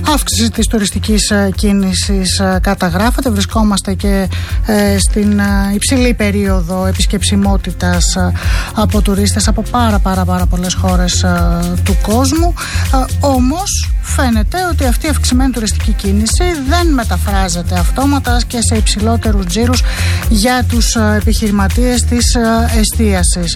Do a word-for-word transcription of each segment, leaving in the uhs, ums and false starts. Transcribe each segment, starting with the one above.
Αύξηση της τουριστικής κίνησης καταγράφεται. Βρισκόμαστε και ε, στην υψηλή περίοδο επισκεψιμότητας από τουρίστες από πάρα πάρα πάρα πολλές χώρες ε, του κόσμου. Ε, όμως φαίνεται ότι αυτή η αυξημένη τουριστική κίνηση δεν μεταφράζεται αυτόματα και σε υψηλότερους τζίρους για τους επιχειρηματίες της εστίασης.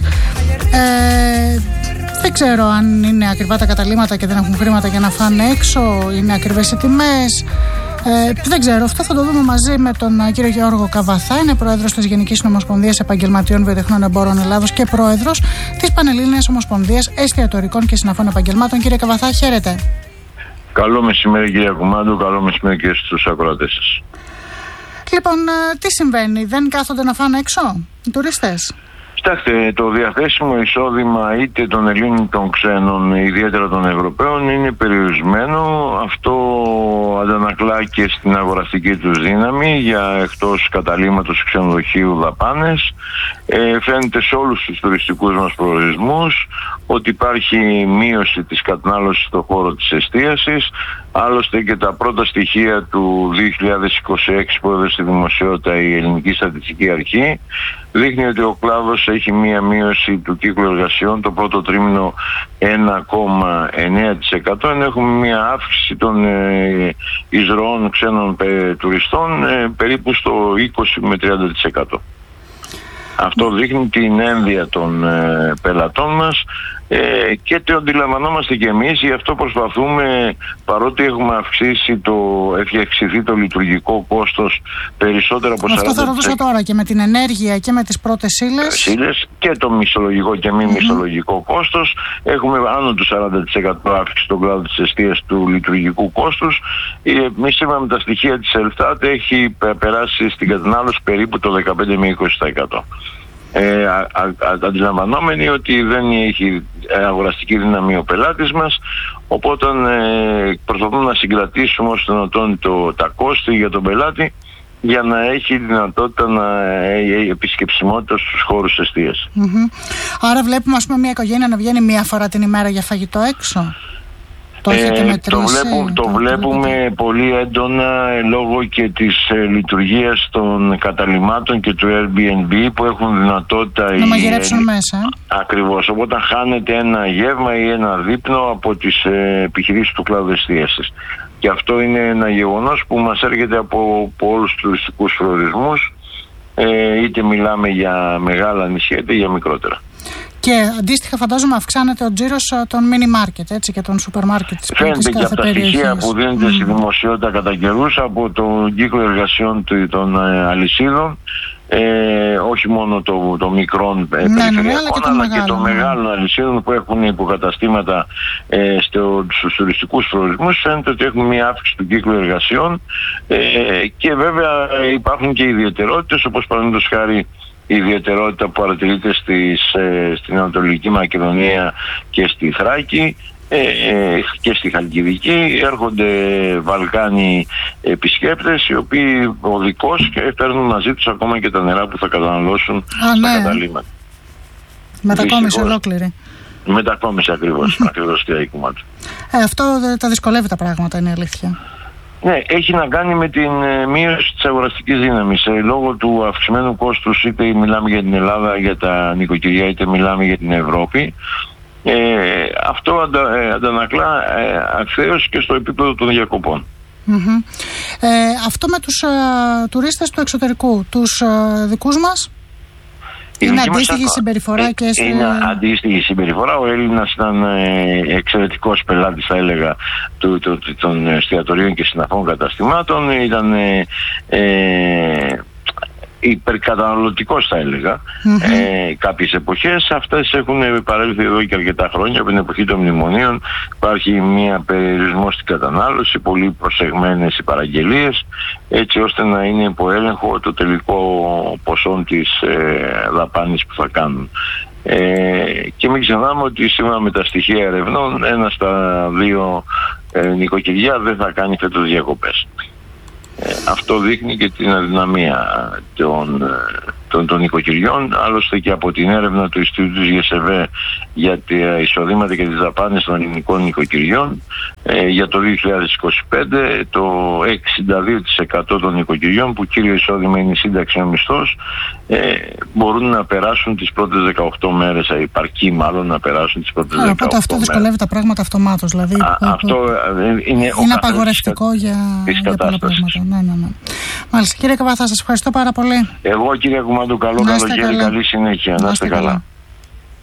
Ε, δεν ξέρω αν είναι ακριβά τα καταλύματα και δεν έχουν χρήματα για να φάνε έξω, είναι ακριβές οι τιμές. Ε, δεν ξέρω, αυτό θα το δούμε μαζί με τον κύριο Γιώργο Καβαθά. Είναι πρόεδρος της Γενικής Ομοσπονδίας Επαγγελματιών Βιοτεχνών Εμπόρων Ελλάδος και πρόεδρος της Πανελλήνιας Ομοσπονδίας Εστιατορικών και Συναφών Επαγγελμάτων. Κύριε Καβαθά, χαίρετε. Καλό μεσημέρι, κύριε Κουμάντου, καλό μεσημέρι και στους ακροατές σας. Λοιπόν, τι συμβαίνει, δεν κάθονται να φάνε έξω οι τουρίστες? Κοιτάξτε, το διαθέσιμο εισόδημα είτε των Ελλήνων είτε των ξένων, ιδιαίτερα των Ευρωπαίων, είναι περιορισμένο. Αυτό αντανακλά και στην αγοραστική τους δύναμη για εκτός καταλύματος ξενοδοχείου δαπάνες. Ε, φαίνεται σε όλους τους τουριστικούς μας προορισμούς ότι υπάρχει μείωση της κατανάλωσης στον χώρο της εστίασης. Άλλωστε και τα πρώτα στοιχεία του δύο χιλιάδες είκοσι έξι που έδωσε στη δημοσιότητα η Ελληνική Στατιστική Αρχή δείχνει ότι ο κλάδος έχει μία μείωση του κύκλου εργασιών το πρώτο τρίμηνο ένα κόμμα εννέα τοις εκατό, ενώ έχουμε μία αύξηση των ε, εισρωών ξένων ε, τουριστών ε, περίπου στο είκοσι με τριάντα τοις εκατό. Αυτό δείχνει την ένδυα των ε, πελατών μας ε, και το αντιλαμβανόμαστε και εμείς, γι' αυτό προσπαθούμε, παρότι έχουμε αυξήσει το, έχει αυξηθεί το λειτουργικό κόστος περισσότερο από σαράντα τοις εκατό. Αυτό θα ρωτούσα τώρα, και με την ενέργεια και με τις πρώτες ύλες. ύλες και το μισθολογικό και μη mm-hmm. μισθολογικό κόστος. Έχουμε άνω του σαράντα τοις εκατό αύξηση στον κλάδο της εστίας του λειτουργικού κόστους. Εμείς είπαμε τα στοιχεία της Ελστάτ έχει περάσει στην κατανάλωση περίπου το δεκαπέντε με είκοσι τοις εκατό. Ε, α, α, αντιλαμβανόμενοι ότι δεν έχει αγοραστική δύναμη ο πελάτης μας, οπότε ε, προσπαθούμε να συγκρατήσουμε ώστε να τόνει το, τα κόστη για τον πελάτη για να έχει δυνατότητα να έχει επισκεψιμότητα στους χώρους εστίας. Mm-hmm. Άρα βλέπουμε, ας πούμε, μια οικογένεια να βγαίνει μία φορά την ημέρα για φαγητό έξω. Το, ε, το, βλέπουμε, το, το βλέπουμε πολύ έντονα ε, λόγω και της ε, λειτουργίας των καταλυμάτων και του Airbnb που έχουν δυνατότητα να οι, μαγειρέψουν ε, μέσα. Ακριβώς. Οπότε χάνεται ένα γεύμα ή ένα δείπνο από τις ε, επιχειρήσεις του κλάδου εστίασης. Και αυτό είναι ένα γεγονός που μας έρχεται από, από όλους τους τουριστικούς προορισμούς, ε, είτε μιλάμε για μεγάλα νησιά είτε για μικρότερα. Και αντίστοιχα φαντάζομαι αυξάνεται ο τζίρος των mini market, έτσι, και των σούπερ μάρκετ της κάθε περιοχής. Φαίνεται και από τα στοιχεία που δίνεται mm. στη δημοσιότητα κατά καιρούς από τον κύκλο εργασιών των αλυσίδων, ε, όχι μόνο το, το μικρών ναι, περιφερειακών, ναι, αλλά και το, αλλά μεγάλο, και το ναι. μεγάλων αλυσίδων που έχουν υποκαταστήματα ε, στο, στους τουριστικούς προορισμούς. Φαίνεται ότι έχουμε μια αύξηση του κύκλου εργασιών ε, και βέβαια υπάρχουν και ιδιαιτερότητες, όπως παραδείγματος χάρη η ιδιαιτερότητα που παρατηρείται στις, ε, στην Ανατολική Μακεδονία και στη Θράκη ε, ε, και στη Χαλκιδική. Έρχονται Βαλκάνοι επισκέπτες οι οποίοι οδικώς και φέρνουν μαζί τους ακόμα και τα νερά που θα καταναλώσουν Α, στα ναι. καταλύματα. Μετακόμιση ολόκληρη. Μετακόμιση ακριβώς, ακριβώς κύριε Κουμάντου. Ε, αυτό τα δυσκολεύει τα πράγματα, είναι αλήθεια. Ναι, έχει να κάνει με την ε, μείωση της αγοραστικής δύναμης. Ε, λόγω του αυξημένου κόστους, είτε μιλάμε για την Ελλάδα, για τα νοικοκυριά, είτε μιλάμε για την Ευρώπη, ε, αυτό αντα, ε, αντανακλά ε, αξίως και στο επίπεδο των διακοπών. Mm-hmm. Ε, αυτό με τους ε, τουρίστες του εξωτερικού, τους ε, δικούς μας, είναι αντίστοιχη μας... συμπεριφορά και σε... Είναι αντίστοιχη συμπεριφορά. Ο Έλληνας ήταν ε, εξαιρετικός πελάτης, θα έλεγα, του, του, του, των εστιατορίων και συναφών καταστημάτων. Ήταν ε, ε, υπερκαταναλωτικός, θα έλεγα, mm-hmm. ε, κάποιες εποχές. Αυτές έχουν παρέλθει εδώ και αρκετά χρόνια. Από την εποχή των μνημονίων υπάρχει μια περιορισμό στην κατανάλωση, πολύ προσεγμένες οι παραγγελίες, έτσι ώστε να είναι υπό έλεγχο το τελικό ποσό της ε, δαπάνης που θα κάνουν. Ε, και μην ξεχνάμε ότι σύμφωνα με τα στοιχεία ερευνών, ένα στα δύο ε, νοικοκυριά δεν θα κάνει φέτος διακοπές. Ε, αυτό δείχνει και την αδυναμία των, των, των νοικοκυριών. Άλλωστε και από την έρευνα του Ινστιτούτου ΓΕΣΕΒΕ για τα εισοδήματα και τις δαπάνες των ελληνικών νοικοκυριών ε, για το δύο χιλιάδες είκοσι πέντε, το εξήντα δύο τοις εκατό των νοικοκυριών που κύριο εισόδημα είναι η σύνταξη ο μισθός ε, μπορούν να περάσουν τις πρώτες δεκαοκτώ μέρες, υπαρκεί μάλλον να περάσουν τις πρώτες δεκαοκτώ μέρες. Οπότε αυτό δυσκολεύει τα πράγματα αυτομάτως. Δηλαδή, Α, που, αυτό είναι, είναι απαγορευτικό για, για πολλά πράγματα. Ναι, ναι, ναι. Μάλιστα. Κύριε Καβαθά, σας ευχαριστώ πάρα πολύ. Εγώ, κύριε Κουμάντου, καλό καλοκαίρι, καλή συνέχεια. Να είστε καλά. καλά.